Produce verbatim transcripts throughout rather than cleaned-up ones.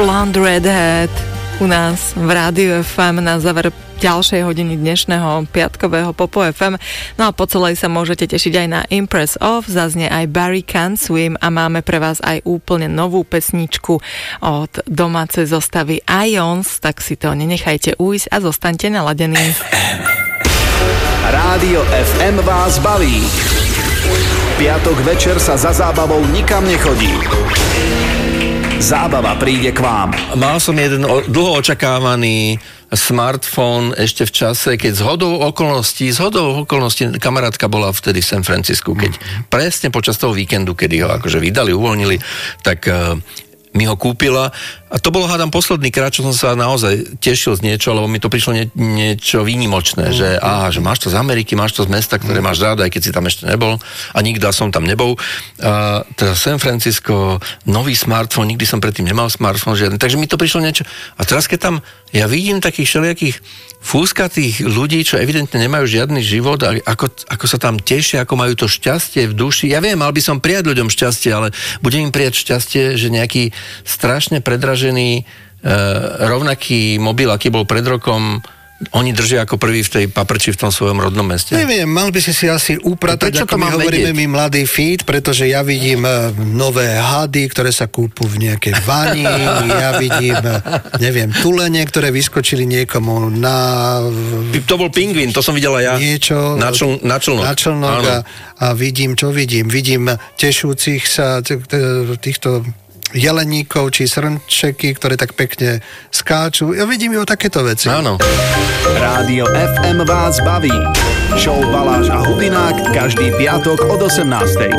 Blonde Redhead u nás v Rádiu ef em na záver ďalšej hodiny dnešného piatkového Popo ef em. No a po celej sa môžete tešiť aj na Impress Off, zaznie aj Barry Can't Swim a máme pre vás aj úplne novú pesničku od domácej zostavy Ions, tak si to nenechajte ujsť a zostaňte naladení. ef em. Rádio ef em vás baví. Piatok večer sa za zábavou nikam nechodí. Zábava príde k vám. Mal som jeden dlho očakávaný smartfón ešte v čase, keď zhodou okolností, zhodou okolností kamarátka bola vtedy v San Francisku, keď presne počas toho víkendu, kedy ho akože vydali, uvoľnili, tak uh, mi ho kúpila. A to bolo, hádam, posledný krát, čo som sa naozaj tešil z niečo, lebo mi to prišlo nie, niečo výnimočné, mm. že, á, že máš to z Ameriky, máš to z mesta, ktoré máš rád, aj keď si tam ešte nebol. A nikdy som tam nebol. A teda San Francisco, nový smartfón, nikdy som predtým nemal smartfón žiadny, takže mi to prišlo niečo. A teraz, keď tam ja vidím takých všelijakých fúskatých ľudí, čo evidentne nemajú žiadny život a ako, ako sa tam tešia, ako majú to šťastie v duši. Ja viem, mal by som prijať ľuďom šťastie, ale budem im prijať šťastie, že nejaký strašne predražený e, rovnaký mobil, aký bol pred rokom, oni držia ako prvý v tej paprči v tom svojom rodnom meste. Neviem, mal by si si asi upratať, ako my hovoríme vedieť? My mladý feed, pretože ja vidím nové hady, ktoré sa kúpu v nejakej vani, ja vidím, neviem, tulene, ktoré vyskočili niekomu na... To bol pingvín, to som videla ja. Niečo... Na, čl, na člnok. Na člnok a, a vidím, čo vidím? Vidím tešúcich sa t- t- týchto... jeleníkov či srnčeky, ktoré tak pekne skáču. Ja vidím ju takéto veci. Áno. Rádio ef em vás baví. Show Baláš a Hubinák každý piatok od osemnástej.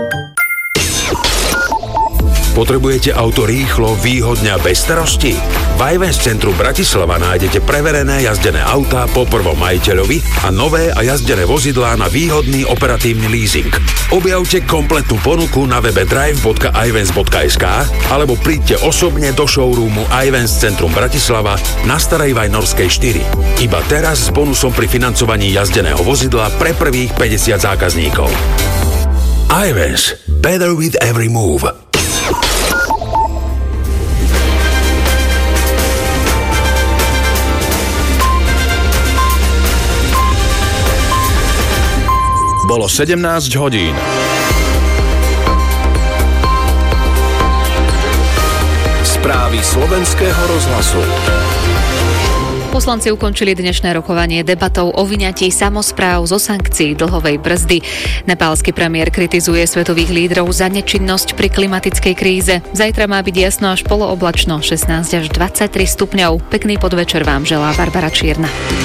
Potrebujete auto rýchlo, výhodne a bez starosti? V iVans centru Bratislava nájdete preverené jazdené autá po prvom majiteľovi a nové a jazdené vozidlá na výhodný operatívny leasing. Objavte kompletnú ponuku na webe drive bodka ivans bodka es ká alebo príďte osobne do showroomu iVans centrum Bratislava na Starej Vajnorskej štyri. Iba teraz s bonusom pri financovaní jazdeného vozidla pre prvých päťdesiat zákazníkov. iVans. Better with every move. Bolo sedemnásť hodín. Správy slovenského rozhlasu. Poslanci ukončili dnešné rokovanie debatou o vyňatí samospráv zo sankcií dlhovej brzdy. Nepálsky premiér kritizuje svetových lídrov za nečinnosť pri klimatickej kríze. Zajtra má byť jasno až polooblačno, šestnásť až dvadsaťtri stupňov. Pekný podvečer vám želá Barbara Čierna.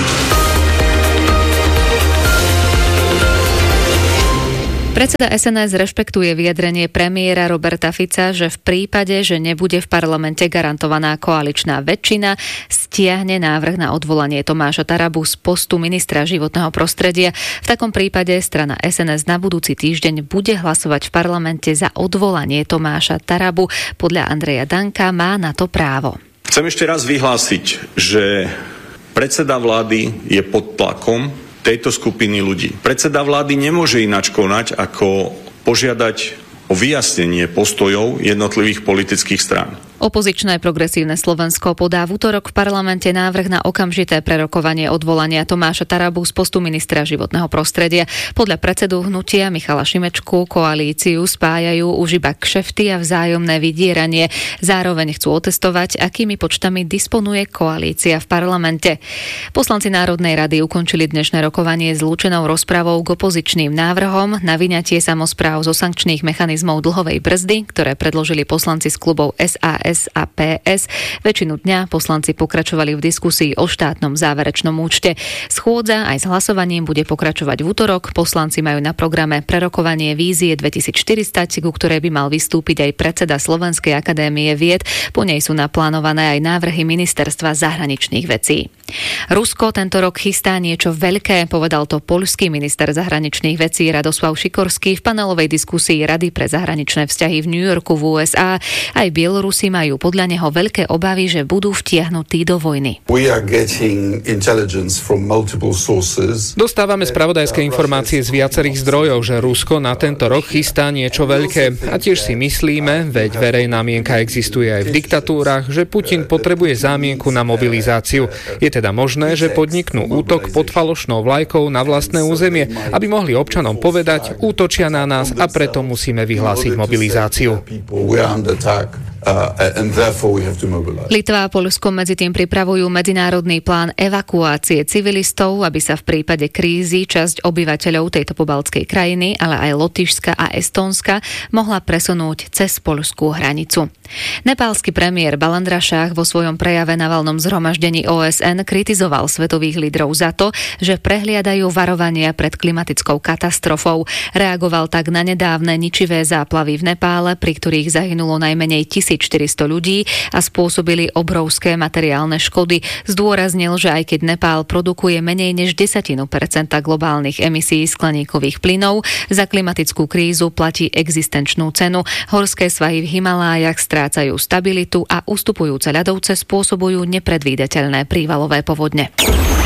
Predseda es en es rešpektuje vyjadrenie premiéra Roberta Fica, že v prípade, že nebude v parlamente garantovaná koaličná väčšina, stiahne návrh na odvolanie Tomáša Tarabu z postu ministra životného prostredia. V takom prípade strana es en es na budúci týždeň bude hlasovať v parlamente za odvolanie Tomáša Tarabu. Podľa Andreja Danka má na to právo. Chcem ešte raz vyhlásiť, že predseda vlády je pod tlakom tejto skupiny ľudí. Predseda vlády nemôže ináč konať, ako požiadať o vyjasnenie postojov jednotlivých politických strán. Opozičné progresívne Slovensko podá v útorok v parlamente návrh na okamžité prerokovanie odvolania Tomáša Tarabu z postu ministra životného prostredia. Podľa predsedu hnutia Michala Šimečku koalíciu spájajú už iba kšefty a vzájomné vydieranie. Zároveň chcú otestovať, akými počtami disponuje koalícia v parlamente. Poslanci Národnej rady ukončili dnešné rokovanie zlúčenou rozpravou k opozičným návrhom na vyňatie samospráv zo sankčných mechanizmov dlhovej brzdy, ktoré predložili poslanci z klubov es a es a pé es. Väčšinu dňa poslanci pokračovali v diskusii o štátnom záverečnom účte. Schôdza aj s hlasovaním bude pokračovať v útorok. Poslanci majú na programe prerokovanie vízie dvetisícštyridsať, ku ktorej by mal vystúpiť aj predseda Slovenskej akadémie vied. Po nej sú naplánované aj návrhy ministerstva zahraničných vecí. Rusko tento rok chystá niečo veľké, povedal to poľský minister zahraničných vecí Radoslav Šikorský v panelovej diskusii Rady pre zahraničné vzťahy v New Yorku v ú es á. Aj Bielorusi majú majú podľa neho veľké obavy, že budú vtiahnutí do vojny. Dostávame spravodajské informácie z viacerých zdrojov, že Rusko na tento rok chystá niečo veľké. A tiež si myslíme, veď verejná mienka existuje aj v diktatúrach, že Putin potrebuje zámienku na mobilizáciu. Je teda možné, že podniknú útok pod falošnou vlajkou na vlastné územie, aby mohli občanom povedať, útočia na nás a preto musíme vyhlásiť mobilizáciu. Litva a Poľsko medzi tým pripravujú medzinárodný plán evakuácie civilistov, aby sa v prípade krízy časť obyvateľov tejto pobaltskej krajiny, ale aj Lotyšska a Estónska mohla presunúť cez poľskú hranicu. Nepálsky premiér Balandrašach vo svojom prejave na valnom zhromaždení ó es en kritizoval svetových lídrov za to, že prehliadajú varovania pred klimatickou katastrofou. Reagoval tak na nedávne ničivé záplavy v Nepále, pri ktorých zahynulo najmenej tisícštyristo ľudí a spôsobili obrovské materiálne škody. Zdôraznil, že aj keď Nepál produkuje menej než desatinu percenta globálnych emisí skleníkových plynov, za klimatickú krízu platí existenčnú cenu. Horské svahy v Himalájach strácajú stabilitu a ustupujúce ľadovce spôsobujú nepredvídateľné prívalové povodne.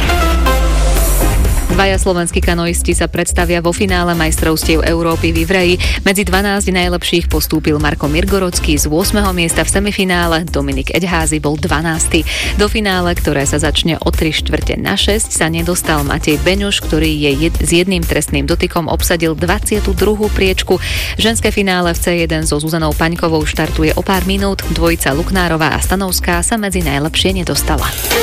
Dvaja slovenskí kanoisti sa predstavia vo finále majstrovstiev Európy v Ivreji. Medzi dvanásť najlepších postúpil Marko Mirgorodský z ôsmeho miesta v semifinále, Dominik Eďházy bol dvanásty. Do finále, ktoré sa začne o tri štvrte na šesť, sa nedostal Matej Beňuš, ktorý je jed- s jedným trestným dotykom obsadil dvadsiatu druhú priečku. Ženské finále v cé jeden so Zuzanou Paňkovou štartuje o pár minút. Dvojica Luknárová a Stanovská sa medzi najlepšie nedostala.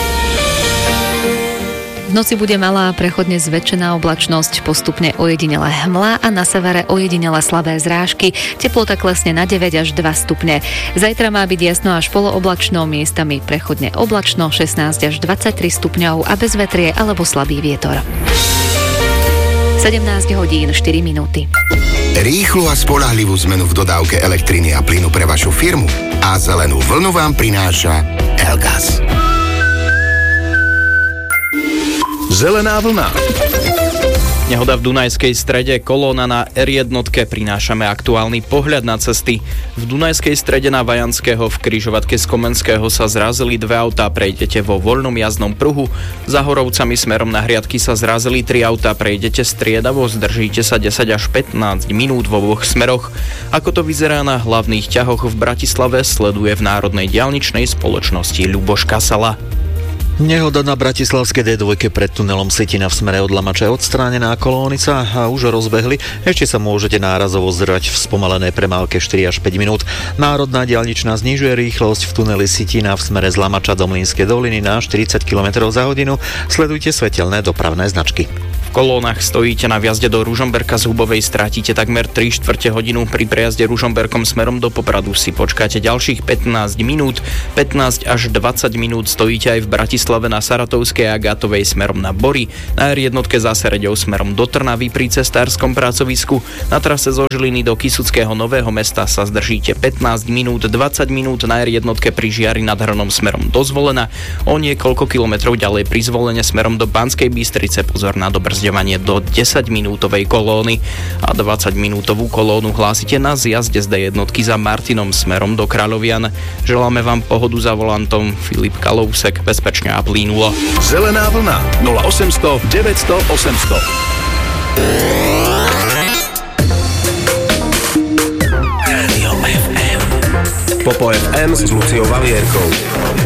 V noci bude malá prechodne zväčšená oblačnosť, postupne ojedinele hmla a na severe ojedinele slabé zrážky. Teplota klesne na deväť až dva stupne. Zajtra má byť jasno až polooblačno, miestami prechodne oblačno, šestnásť až dvadsaťtri stupňov a bez vetrie alebo slabý vietor. sedemnásť hodín štyri minúty. Rýchlu a spoľahlivú zmenu v dodávke elektriny a plynu pre vašu firmu a zelenú vlnu vám prináša Elgas. Zelená vlna. Nehoda v Dunajskej Strede, kolóna na er jeden, prinášame aktuálny pohľad na cesty. V Dunajskej Strede na Vajanského v križovatke z Komenského sa zrazili dve autá, prejdete vo voľnom jazdnom pruhu. Za Horovcami smerom na Hriadky sa zrazili tri autá, prejdete striedavo, zdržíte sa desať až pätnásť minút vo oboch smeroch. Ako to vyzerá na hlavných ťahoch v Bratislave, sleduje v Národnej diaľničnej spoločnosti Ľuboš Kasala. Nehoda na bratislavskej dé dva pred tunelom Sitina v smere od Lamače odstránená, kolóny sa už rozbehli. Ešte sa môžete nárazovo zdržať v spomalenej premávke štyri až päť minút. Národná diaľničná znižuje rýchlosť v tuneli Sitina v smere z Lamača do Mlynskej doliny na štyridsať kilometrov za hodinu. Sledujte svetelné dopravné značky. V kolónach stojíte na vjazde do Ružomberka z Hubovej, strátite takmer tri štvrte hodinu. Pri prejazde Ružomberkom smerom do Popradu si počkáte ďalších pätnásť minút. pätnásť až dvadsať minút stojíte aj v Bratislave na Saratovskej a Gátovej smerom na Bory. Na er jeden za Sereďou smerom do Trnavy pri cestárskom pracovisku. Na trase zo Žiliny do Kysuckého Nového Mesta sa zdržíte pätnásť minút, dvadsať minút na er jeden pri Žiari nad Hronom smerom do Zvolena. O niekoľko kilometrov ďalej pri Zvolene smerom do Banskej Bystrice pozor na dobrzďovanie do desaťminútovej kolóny a dvadsaťminútovú kolónu hlásite na zjazde z dé jeden za Martinom smerom do Kráľovian. Želáme vám pohodu za volantom. Filip Kalousek, bezpečne a plynulo. Zelená vlna nula osemsto deväťsto osemsto. Rádio ef em. Popo ef em s Luciou Valierkou.